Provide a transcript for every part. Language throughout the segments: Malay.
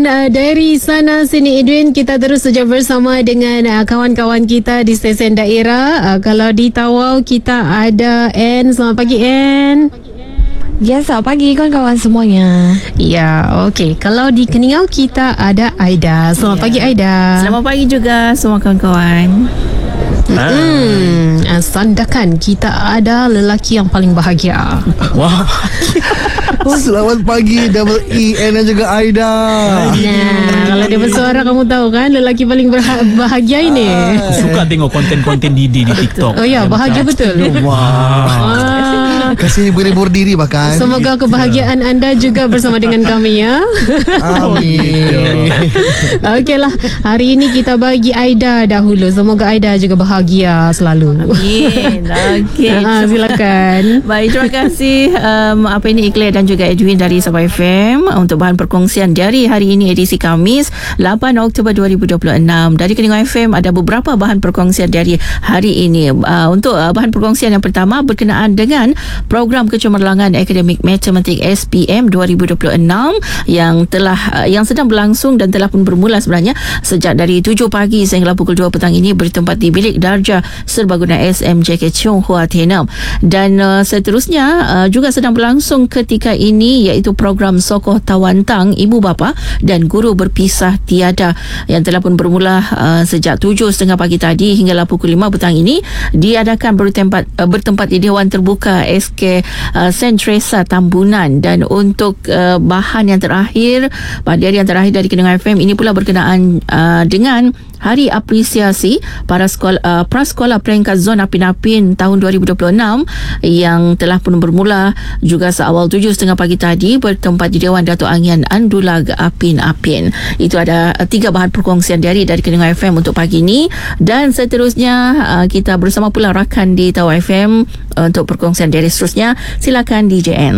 Dari sana sini Edwin, kita terus saja bersama dengan kawan-kawan kita di stesen daerah. Kalau di Tawau kita ada Ann. Selamat pagi Ann. Ya, selamat pagi kawan-kawan semuanya. Ya, okey. Kalau di Keningau kita ada Aida. Selamat pagi Aida. Selamat pagi juga semua kawan-kawan. Sandakan kita ada lelaki yang paling bahagia. Wah. Selamat pagi Double E N dan juga Aida. Nah, kalau dia bersuara kamu tahu kan lelaki paling bahagia ini. Suka tengok konten-konten Didi di TikTok. Oh ya, bahagia betul. Wah. Kasih berhibur diri bahkan. Semoga kebahagiaan anda juga bersama dengan kami ya. Amin. Okeylah, hari ini kita bagi Aida dahulu. Semoga Aida juga bahagia selalu. Amin. Okey. Silakan. Baik, terima kasih Eclair dan juga Edwin dari Sabah FM untuk bahan perkongsian dari hari ini edisi Khamis 8 Oktober 2026. Dari Keningau FM ada beberapa bahan perkongsian dari hari ini. Untuk bahan perkongsian yang pertama berkenaan dengan program kecemerlangan akademik matematik SPM 2026 yang sedang berlangsung dan telah pun bermula sebenarnya sejak dari 7 pagi sehingga pukul 2 petang ini bertempat di Bilik Darjah Serbaguna SMJK Chong Hua Tenam. Dan seterusnya juga sedang berlangsung ketika ini iaitu program Sokoh Tawantang Ibu Bapa dan Guru Berpisah Tiada yang telah pun bermula sejak 7.30 pagi tadi hinggalah pukul 5 petang ini diadakan bertempat di Dewan Terbuka SK Sentresa Tambunan. Dan untuk bahan yang terakhir pada hari yang terakhir dari Keningau FM ini pula berkenaan dengan Hari Apresiasi para prasekolah peringkat zon Apin-Apin tahun 2026 yang telah pun bermula juga seawal 7.30 pagi tadi bertempat di Dewan Datuk Angian Andulag Apin-Apin. Itu ada 3 bahan perkongsian dari Keningau FM untuk pagi ini. Dan seterusnya kita bersama pula rakan di Tawau FM untuk perkongsian dari seterusnya. Silakan DJN.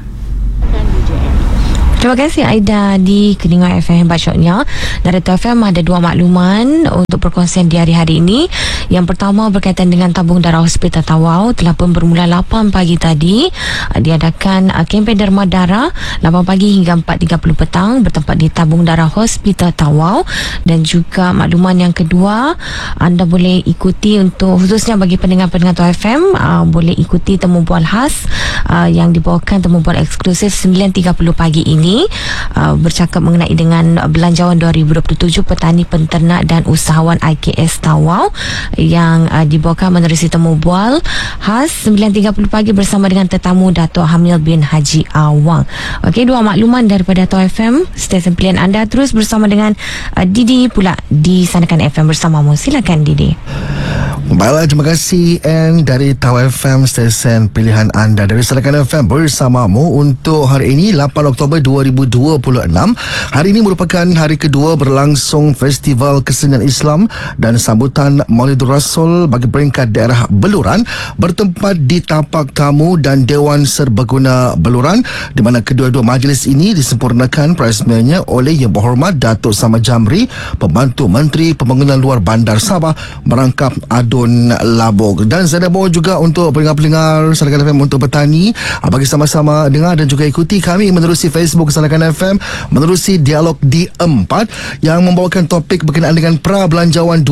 Terima kasih Aida di Keningau FM bacotnya. Dari FM ada 2 makluman untuk perkongsian di hari-hari ini. Yang pertama berkaitan dengan tabung darah Hospital Tawau telah pun bermula 8 pagi tadi. Diadakan kempen derma darah 8 pagi hingga 4.30 petang bertempat di tabung darah Hospital Tawau. Dan juga makluman yang kedua, anda boleh ikuti untuk khususnya bagi pendengar-pendengar Tawau FM boleh ikuti temu bual khas yang dibawakan temu bual eksklusif 9.30 pagi ini. Bercakap mengenai dengan Belanjawan 2027 Petani Penternak dan Usahawan IKS Tawau yang dibawakan menerusi temu bual khas 9.30 pagi bersama dengan tetamu Datuk Hamil bin Haji Awang. Okey, 2 makluman daripada Tawau FM, stesen pilihan anda. Terus bersama dengan Didi pula di Sandakan FM bersamamu. Silakan Didi. Baiklah, terima kasih Ann dari Tawau FM, stesen pilihan anda dari Sandakan FM bersamamu untuk hari ini 8 Oktober 2026. Hari ini merupakan hari kedua berlangsung Festival Kesenian Islam dan sambutan Maulidur Rasul bagi peringkat daerah Beluran bertempat di tapak tamu dan Dewan Serbaguna Beluran, di mana kedua-dua majlis ini disempurnakan peresmiannya oleh Yang Berhormat Datuk Samad Jamri, Pembantu Menteri Pembangunan Luar Bandar Sabah merangkap adun labuk. Dan saya mohon juga untuk pendengar-pendengar Sandakan FM untuk petani bagi sama-sama dengar dan juga ikuti kami menerusi Facebook Sandakan FM, menerusi Dialog D4 yang membawakan topik berkenaan dengan Pra-Belanjawan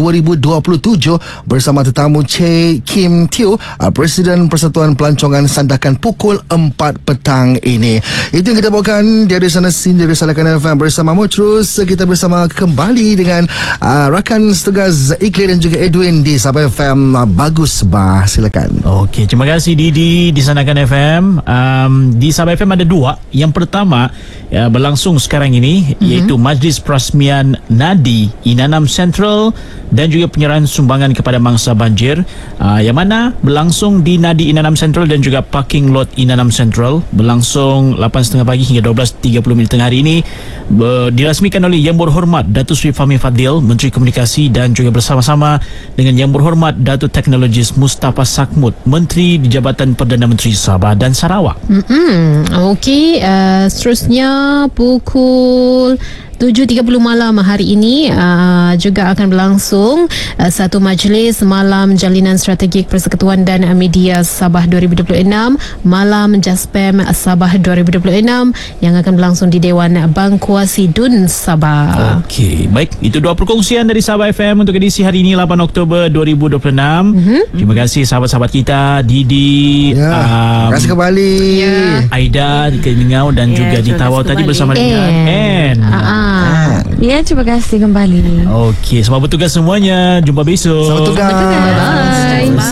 2027 bersama tetamu Che Kim Teo, Presiden Persatuan Pelancongan Sandakan pukul 4 petang ini. Itu yang kita bawakan dari sana sini dari Sandakan FM bersamamu. Terus kita bersama kembali dengan rakan setugas Eclair dan juga Edwin di Sabah FM. Bagus bah, silakan. Okey, terima kasih Didi di Sandakan FM. Di Sabah FM ada 2. Yang pertama berlangsung sekarang ini iaitu Majlis Perasmian Nadi Inanam Central dan juga penyerahan sumbangan kepada mangsa banjir yang mana berlangsung di Nadi Inanam Central dan juga parking lot Inanam Central berlangsung 8.30 pagi hingga 12.30 tengah hari ini. Dirasmikan oleh Yang Berhormat Datuk Seri Fahmi Fadil, Menteri Komunikasi, dan juga bersama-sama dengan Yang Berhormat Datuk Teknologis Mustafa Sakmut, Menteri di Jabatan Perdana Menteri Sabah dan Sarawak. Okey, seterusnya pukul 7.30 malam hari ini juga akan berlangsung satu majlis Malam Jalinan Strategik Persekutuan dan Media Sabah 2026, Malam Jaspem Sabah 2026 yang akan berlangsung di Dewan Bangkuasi Dun Sabah. Okey, baik. Itu dua perkongsian dari Sabah FM untuk edisi hari ini 8 Oktober 2026. Terima kasih sahabat-sahabat kita, Didi, Terima kasih kembali. Aida di Kelingau dan juga di Tawau tadi bersama dengan Anne. Ya, terima kasih kembali. Okey, selamat bertugas semuanya. Jumpa besok. Selamat tugas. Bye.